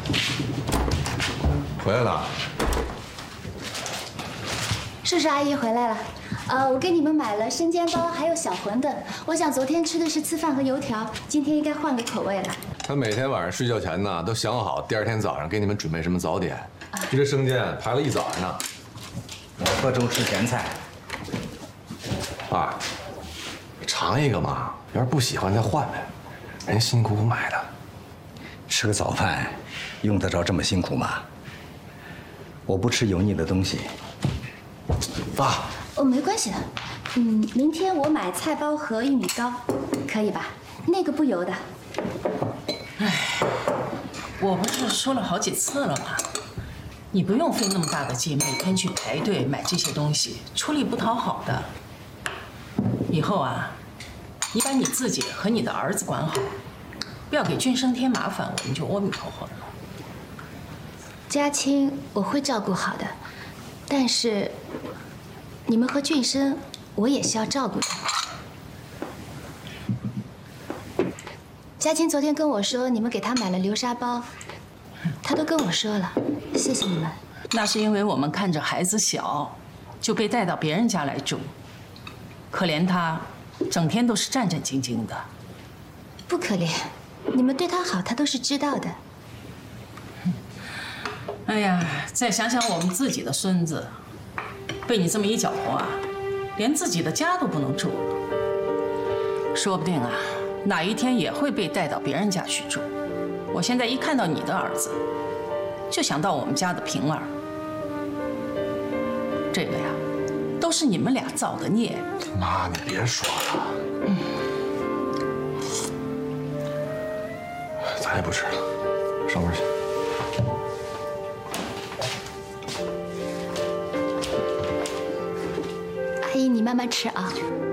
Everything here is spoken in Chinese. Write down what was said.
回来了。 叔叔阿姨回来了。我给你们买了生煎包，还有小馄饨。我想昨天吃的是粢饭和油条，今天应该换个口味了。 他每天晚上睡觉前呢，都想好第二天早上给你们准备什么早点。就这生煎排了一早上呢。 我喝粥吃咸菜。 爸，你尝一个嘛，要是不喜欢再换呗，人辛辛苦苦买的。 吃个早饭，用得着这么辛苦吗？我不吃油腻的东西。 爸。 没关系的。明天我买菜包和玉米糕，可以吧？那个不油的。 哎，我不是说了好几次了吗？你不用费那么大的劲，每天去排队买这些东西，出力不讨好的。以后啊，你把你自己和你的儿子管好，不要给俊生添麻烦，我们就阿弥陀佛了。 嘉青，我会照顾好的，但是你们和俊生，我也是要照顾的。嘉青昨天跟我说，你们给他买了流沙包，他都跟我说了，谢谢你们。 那是因为我们看着孩子小，就被带到别人家来住，可怜他，整天都是战战兢兢的。 不可怜，你们对他好，他都是知道的。 哎呀，再想想我们自己的孙子，被你这么一搅和啊，连自己的家都不能住，说不定啊，哪一天也会被带到别人家去住。我现在一看到你的儿子，就想到我们家的平儿。这个呀，都是你们俩造的孽。 妈，你别说了。咱也不吃了，上班去。 阿姨，你慢慢吃啊。